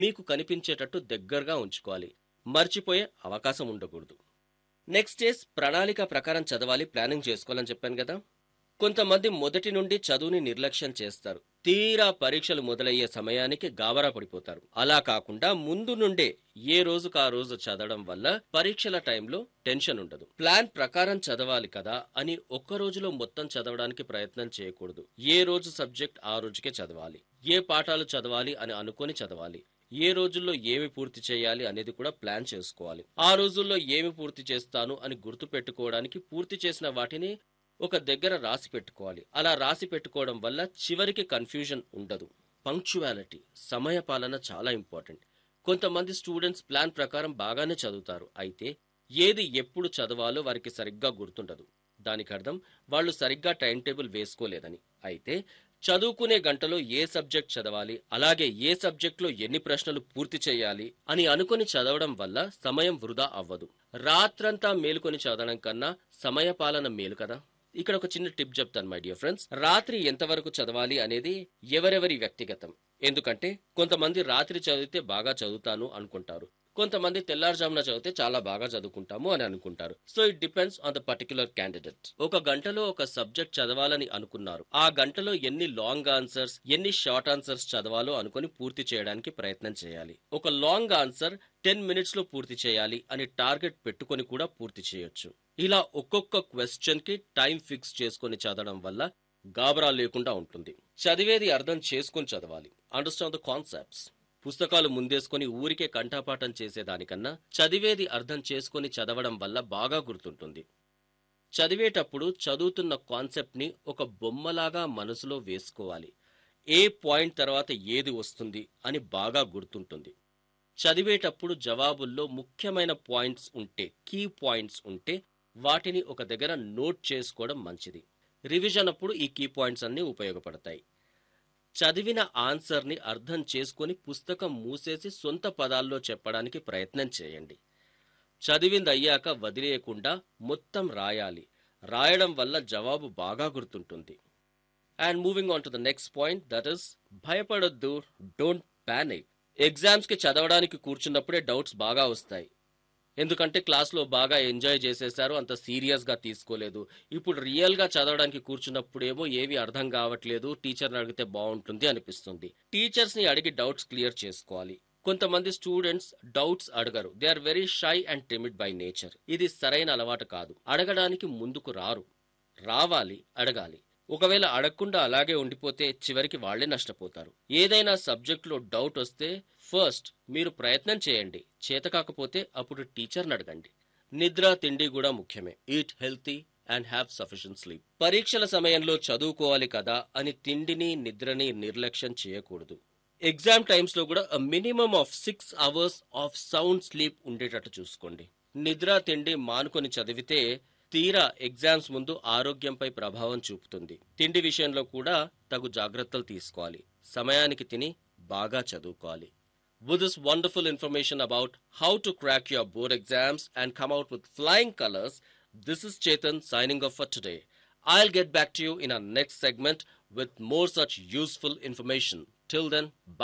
మీకు కనిపించేటట్టు దగ్గరగా ఉంచుకోవాలి. మర్చిపోయే అవకాశం ఉండకూడదు. నెక్స్ట్ ఈస్ ప్రణాళిక ప్రకారం చదవాలి, ప్లానింగ్ చేసుకోవాలని చెప్పాను కదా. కొంతమంది మొదటి నుండి చదువుని నిర్లక్ష్యం చేస్తారు. తీరా పరీక్షలు మొదలయ్యే సమయానికి గాబరా పడిపోతారు. అలా కాకుండా ముందు నుండే ఏ రోజుకు ఆ రోజు చదవడం వల్ల పరీక్షల టైంలో టెన్షన్ ఉండదు. ప్లాన్ ప్రకారం చదవాలి కదా అని ఒక్క రోజులో మొత్తం చదవడానికి ప్రయత్నం చేయకూడదు. ఏ రోజు సబ్జెక్ట్ ఆ రోజుకే చదవాలి. ఏ పాఠాలు చదవాలి అని అనుకొని చదవాలి. ఏ రోజుల్లో ఏమి పూర్తి చేయాలి అనేది కూడా ప్లాన్ చేసుకోవాలి. ఆ రోజుల్లో ఏమి పూర్తి చేస్తాను అని గుర్తు పెట్టుకోవడానికి పూర్తి చేసిన వాటిని ఒక దగ్గర రాసి పెట్టుకోవాలి. అలా రాసి పెట్టుకోవడం వల్ల చివరికి కన్ఫ్యూజన్ ఉండదు. పంక్చువాలిటీ, సమయపాలన చాలా ఇంపార్టెంట్. కొంతమంది స్టూడెంట్స్ ప్లాన్ ప్రకారం బాగానే చదువుతారు. అయితే ఏది ఎప్పుడు చదవాలో వారికి సరిగ్గా గుర్తుండదు. దానికి అర్థం వాళ్ళు సరిగ్గా టైం టేబుల్ వేసుకోలేదని. అయితే చదువుకునే గంటలో ఏ సబ్జెక్ట్ చదవాలి, అలాగే ఏ సబ్జెక్ట్లో ఎన్ని ప్రశ్నలు పూర్తి చేయాలి అని అనుకుని చదవడం వల్ల సమయం వృధా అవ్వదు. రాత్రంతా మేలుకొని చదవడం కన్నా సమయపాలన మేలు కదా. ఇక్కడ ఒక చిన్న టిప్ చెప్తాను మై డియర్ ఫ్రెండ్స్. రాత్రి ఎంతవరకు చదవాలి అనేది ఎవరెవరి వ్యక్తిగతం. ఎందుకంటే కొంతమంది రాత్రి చదివితే బాగా చదువుతాను అనుకుంటారు. కొంతమంది తెల్లారుజామున చదివితే చాలా బాగా చదువుకుంటాము అని అనుకుంటారు. So it depends on the particular candidate. ఒక గంటలో ఒక సబ్జెక్ట్ చదవాలని అనుకున్నారు. ఆ గంటలో ఎన్ని లాంగ్ ఆన్సర్స్, ఎన్ని షార్ట్ ఆన్సర్స్ చదవాలో అనుకుని పూర్తి చేయడానికి ప్రయత్నం చేయాలి. ఒక లాంగ్ ఆన్సర్ 10 minutes లో పూర్తి చేయాలి అని టార్గెట్ పెట్టుకొని కూడా పూర్తి చేయొచ్చు. ఇలా ఒక్కొక్క క్వశ్చన్ కి టైం ఫిక్స్ చేసుకొని చదవడం వల్ల గాబరా లేకుండా ఉంటుంది. చదివేది అర్థం చేసుకొని చదవాలి. Understand the concepts. పుస్తకాలు ముందేసుకొని ఊరికే కంఠపాఠం చేసేదానికన్నా చదివేది అర్థం చేసుకొని చదవడం వల్ల బాగా గుర్తుంటుంది. చదివేటప్పుడు చదువుతున్న కాన్సెప్ట్ ని ఒక బొమ్మలాగా మనసులో వేసుకోవాలి. ఏ పాయింట్ తర్వాత ఏది వస్తుంది అని బాగా గుర్తుంటుంది. చదివేటప్పుడు జవాబుల్లో ముఖ్యమైన పాయింట్స్ ఉంటే, కీ పాయింట్స్ ఉంటే వాటిని ఒక దగ్గర నోట్ చేసుకోవడం మంచిది. రివిజన్ అప్పుడు ఈ కీ పాయింట్స్ అన్ని ఉపయోగపడతాయి. చదివిన ఆన్సర్ని అర్థం చేసుకొని పుస్తకం మూసేసి సొంత పదాల్లో చెప్పడానికి ప్రయత్నం చేయండి. చదివింది అయ్యాక వదిలేయకుండా మొత్తం రాయాలి. రాయడం వల్ల జవాబు బాగా గుర్తుంటుంది. And moving on to the next point, that is భయపడొద్దు, డోంట్ పానిక్. ఎగ్జామ్స్కి చదవడానికి కూర్చున్నప్పుడే డౌట్స్ బాగా వస్తాయి. ఎందుకంటే క్లాస్లో బాగా ఎంజాయ్ చేసేసారు, అంత సీరియస్గా తీసుకోలేదు. ఇప్పుడు రియల్గా చదవడానికి కూర్చున్నప్పుడేమో ఏవి అర్థం కావట్లేదు, టీచర్ని అడిగితే బాగుంటుంది అనిపిస్తుంది. టీచర్స్ని అడిగి డౌట్స్ క్లియర్ చేసుకోవాలి. కొంతమంది స్టూడెంట్స్ డౌట్స్ అడగరు. They are very shy and timid by nature. ఇది సరైన అలవాటు కాదు. అడగడానికి ముందుకు రారు. రావాలి, అడగాలి. ఒకవేళ అడగకుండా అలాగే ఉండిపోతే చివరికి వాళ్లే నష్టపోతారు. ఏదైనా సబ్జెక్టులో డౌట్ వస్తే ఫస్ట్ మీరు ప్రయత్నం చేయండి. చేత కాకపోతే అప్పుడు టీచర్ని అడగండి. నిద్ర, తిండి కూడా ముఖ్యమే. Eat healthy and have sufficient sleep. పరీక్షల సమయంలో చదువుకోవాలి కదా అని తిండిని, నిద్రని నిర్లక్ష్యం చేయకూడదు. ఎగ్జామ్ టైమ్స్ లో కూడా minimum of 6 hours of sound sleep ఉండేటట్టు చూసుకోండి. నిద్ర, తిండి మానుకొని చదివితే తీరా ఎగ్జామ్స్ ముందు ఆరోగ్యంపై ప్రభావం చూపుతుంది. తిండి విషయంలో కూడా తగు జాగ్రత్తలు తీసుకోవాలి. సమయానికి తిని బాగా చదువుకోవాలి. With this wonderful information about how to crack your board exams and come out with flying colors, this is Chetan signing off for today. I'll get back to you in our next segment with more such useful information. Till then, bye.